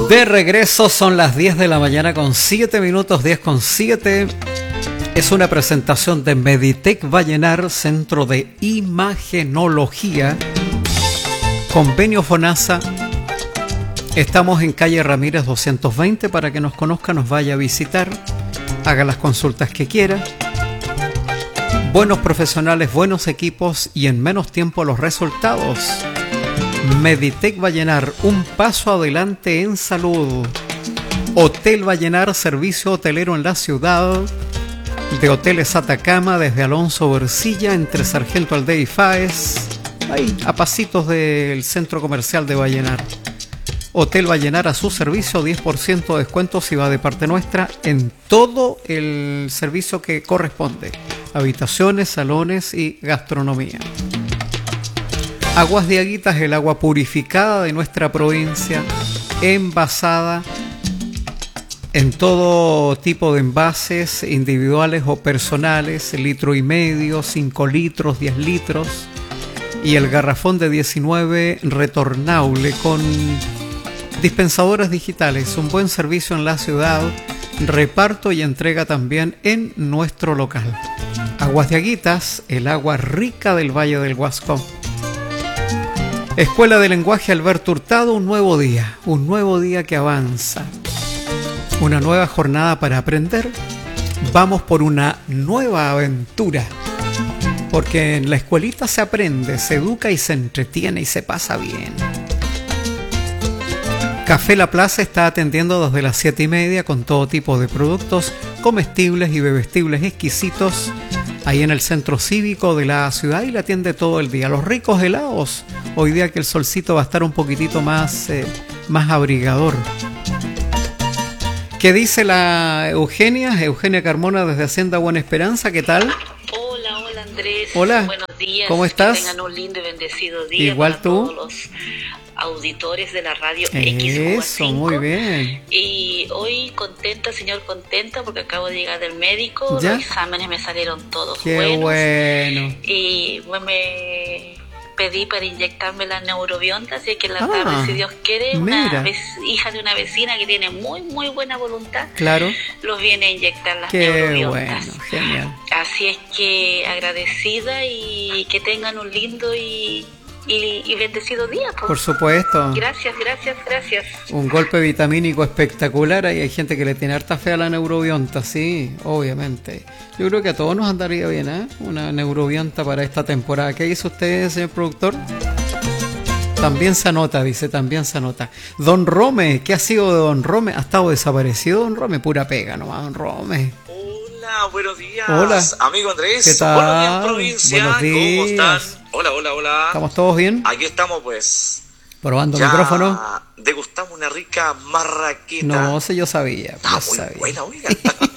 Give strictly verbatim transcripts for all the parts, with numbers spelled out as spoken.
De regreso, son las diez de la mañana con siete minutos, diez con siete. Es una presentación de Meditec Vallenar, Centro de Imagenología, Convenio FONASA. Estamos en calle Ramírez doscientos veinte. Para que nos conozca, nos vaya a visitar, haga las consultas que quiera. Buenos profesionales, buenos equipos y en menos tiempo los resultados. Meditec Vallenar, un paso adelante en salud. Hotel Vallenar, servicio hotelero en la ciudad. De Hoteles Atacama, desde Alonso Bercilla, entre Sargento Aldea y Faes, ahí a pasitos del centro comercial de Vallenar. Hotel Vallenar a su servicio, diez por ciento de descuento si va de parte nuestra en todo el servicio que corresponde: habitaciones, salones y gastronomía. Aguas de Aguitas, el agua purificada de nuestra provincia, envasada en todo tipo de envases, individuales o personales, litro y medio, cinco litros, diez litros, y el garrafón de diecinueve retornable con dispensadores digitales. Un buen servicio en la ciudad, reparto y entrega también en nuestro local. Aguas de Aguitas, el agua rica del Valle del Huasco. Escuela de Lenguaje Alberto Hurtado, un nuevo día, un nuevo día que avanza. Una nueva jornada para aprender. Vamos por una nueva aventura. Porque en la escuelita se aprende, se educa y se entretiene y se pasa bien. Café La Plaza está atendiendo desde las siete y media con todo tipo de productos comestibles y bebestibles exquisitos. Ahí en el centro cívico de la ciudad, y la atiende todo el día. Los ricos helados. Hoy día que el solcito va a estar un poquitito más, eh, más abrigador. ¿Qué dice la Eugenia? Eugenia Carmona desde Hacienda Buena Esperanza, ¿qué tal? Hola, hola Andrés. Hola. Buenos días. ¿Cómo estás? Que tengan un lindo y bendecido día. Igual para tú. Todos los auditores de la radio Eso, X cinco. Muy bien. Y hoy contenta, señor, contenta porque acabo de llegar del médico. ¿Ya? Los exámenes me salieron todos Qué buenos. bueno. Y bueno, me pedí para inyectarme la neurobionta, así que en la Ah, tarde, si Dios quiere, una mira. vez, hija de una vecina que tiene muy, muy buena voluntad, Claro. los viene a inyectar las Qué neurobiontas. bueno, genial. Así es que agradecida y que tengan un lindo y, y, y bendecido día. Pues. Por supuesto. Gracias, gracias, gracias. Un golpe vitamínico espectacular. Y hay gente que le tiene harta fe a la neurobionta, sí, obviamente. Yo creo que a todos nos andaría bien, ¿eh? Una neurobionta para esta temporada. ¿Qué dice usted, señor productor? También se anota, dice, también se anota. Don Rome, ¿qué ha sido de Don Rome? ¿Ha estado desaparecido Don Rome? Pura pega nomás, Don Rome. Hola, buenos días. Hola. Amigo Andrés. ¿Qué tal? Buenos días, provincia. Buenos días. ¿Cómo están? Hola, hola, hola. ¿Estamos todos bien? Aquí estamos, pues. Probando Ya micrófono. degustamos una rica marraqueta. No sé, yo sabía. Ah, yo muy sabía. buena, oiga.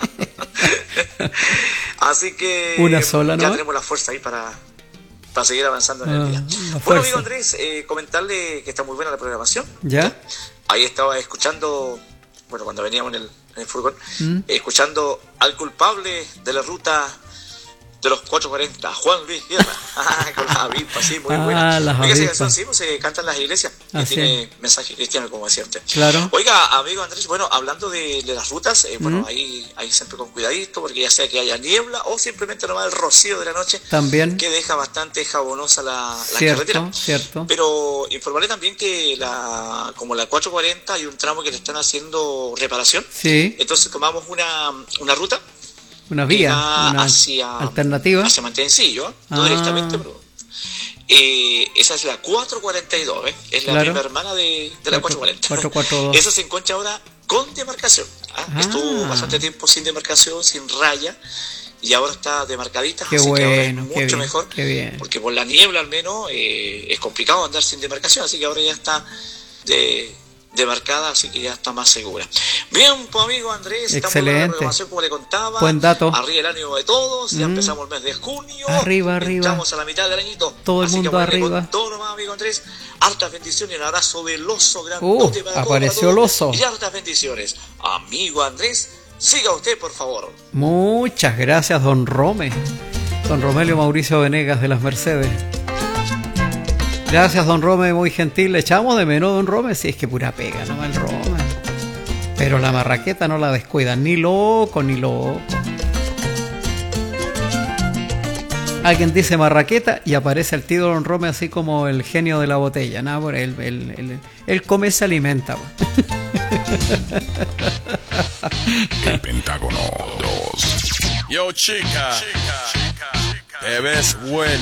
Así que Una sola, ya ¿no? tenemos la fuerza ahí para, para seguir avanzando en Ah, el día. la Bueno, fuerza. amigo Andrés, eh, comentarle que está muy buena la programación. ¿Ya? Ahí estaba escuchando, bueno, cuando veníamos en el, en el furgón, ¿Mm? eh, escuchando al culpable de la ruta de los cuatrocientos cuarenta, Juan Luis Guerra, con las avispas, sí, muy Ah, buena. las Oiga, esa avispas. canción sí, pues, se canta en las iglesias, y Así tiene es. mensaje cristiano, como decía usted. Claro. Oiga, amigo Andrés, bueno, hablando de, de las rutas, eh, bueno, ¿Mm? ahí, ahí siempre con cuidadito, porque ya sea que haya niebla o simplemente nomás el rocío de la noche, También. que deja bastante jabonosa la, la Cierto, carretera. cierto. Pero informaré también que la como la cuatrocientos cuarenta hay un tramo que le están haciendo reparación. Sí, Entonces tomamos una, una ruta una que vía, va una hacia, alternativa. hacia Mantencillo, no Ah. directamente, pero eh, esa es la cuatrocientos cuarenta y dos, ¿eh? Es la Claro. prima hermana de, de la Cuatro- cuatrocientos cuarenta. cuatrocientos cuarenta y dos. Eso se encuentra ahora con demarcación. ¿ah? Ah. Estuvo bastante tiempo sin demarcación, sin raya, y ahora está demarcadita, Qué así que ahora bueno, es qué mucho bien, mejor, qué bien. porque por la niebla al menos eh, es complicado andar sin demarcación, así que ahora ya está de, demarcada, así que ya está más segura. Bien, pues amigo Andrés, estamos en la Excelente. programación como le contaba. Buen dato. Arriba el ánimo de todos, ya Mm. empezamos el mes de junio. Arriba, arriba. Estamos a la mitad del añito. Todo el así mundo que bueno, arriba. con todo nomás, amigo Andrés. Hartas bendiciones y un abrazo del oso grandote Uh, para todos, apareció para el todos. oso. Y hartas bendiciones. Amigo Andrés, siga usted, por favor. Muchas gracias, don Rome. Don Romelio Mauricio Venegas de las Mercedes. Gracias, don Rome, muy gentil. Le echamos de menos, don Rome. Si es que pura pega, no el Rome. Pero la marraqueta no la descuidan, ni loco, ni loco. Alguien dice marraqueta y aparece el tío Don Rome así como el genio de la botella. Nada, por él, él, él, él come, se alimenta. El Pentágono dos. Yo, chica, chica, chica, te ves buena.